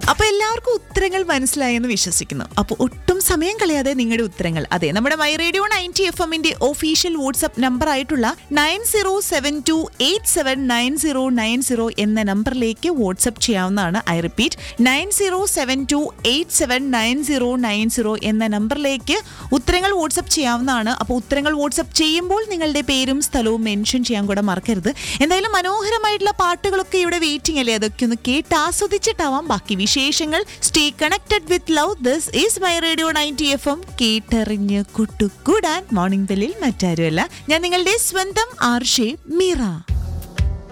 അപ്പൊ എല്ലാവർക്കും ഉത്തരങ്ങൾ മനസ്സിലായെന്ന് വിശ്വസിക്കുന്നു. അപ്പൊ ഒട്ടും സമയം കളയാതെ നിങ്ങളുടെ ഉത്തരങ്ങൾ അതെ നമ്മുടെ my radio 90 FM-ന്റെ official WhatsApp number ആയിട്ടുള്ള 9072879090 എന്ന നമ്പറിലേക്ക് വാട്സ്ആപ്പ് ചെയ്യാവുന്നതാണ്. ഐ റിപ്പീറ്റ് 9072879090 എന്ന നമ്പറിലേക്ക് ഉത്തരങ്ങൾ വാട്സ്ആപ്പ് ചെയ്യാവുന്നതാണ്. അപ്പോൾ ഉത്തരങ്ങൾ വാട്സ്ആപ്പ് ചെയ്യുമ്പോൾ നിങ്ങളുടെ പേരും സ്ഥലവും മെൻഷൻ ചെയ്യാൻ കൂടെ മറക്കരുത്. എന്തായാലും മനോഹരമായിട്ടുള്ള പാട്ടുകളൊക്കെ ഇവിടെ വെയിറ്റിംഗ് അല്ലേ, അതൊക്കെ ഒന്ന് കേട്ട് ആസ്വദിച്ചിട്ടാവാം ബാക്കി വിശേഷങ്ങൾ. Stay connected with love. This is my radio 90 FM. കേട്ടറിഞ്ഞ് കൂട്ടുകൂടാൻ മോർണിംഗ് ബെല്ലിൽ മറ്റാരുമല്ല, ഞാൻ നിങ്ങളുടെ സ്വന്തം ആർഷേ മീറ.